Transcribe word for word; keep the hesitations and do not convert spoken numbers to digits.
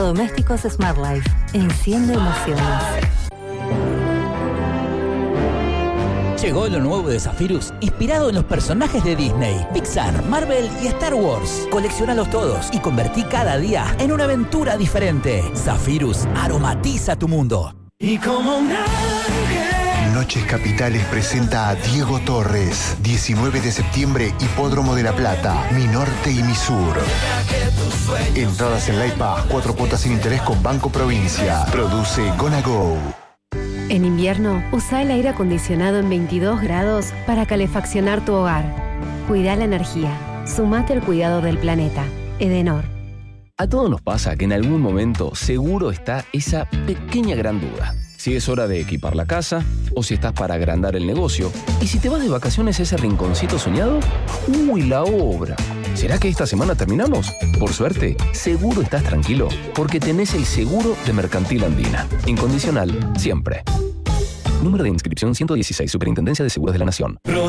Domésticos Smart Life. Enciende emociones. Llegó lo nuevo de Zephyrus, inspirado en los personajes de Disney, Pixar, Marvel y Star Wars. Colecciónalos todos y convertí cada día en una aventura diferente. Zephyrus aromatiza tu mundo. Y como un ángel. Noches Capitales presenta a Diego Torres. diecinueve de septiembre, Hipódromo de La Plata, Mi Norte y Mi Sur. Entradas en la I P A, cuatro cuotas sin interés con Banco Provincia. Produce Gonna Go. En invierno, usa el aire acondicionado en veintidós grados para calefaccionar tu hogar. Cuida la energía. Sumate al cuidado del planeta. Edenor. A todos nos pasa que en algún momento seguro está esa pequeña gran duda. Si es hora de equipar la casa o si estás para agrandar el negocio. Y si te vas de vacaciones a ese rinconcito soñado, ¡uy, la obra! ¿Será que esta semana terminamos? Por suerte, seguro estás tranquilo porque tenés el seguro de Mercantil Andina. Incondicional, siempre. Número de inscripción ciento dieciséis, Superintendencia de Seguros de la Nación.